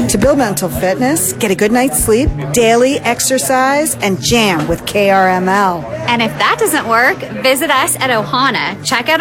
To build mental fitness, get a good night's sleep, daily exercise, and jam with KRML. And if that doesn't work, visit us at Ohana. Check out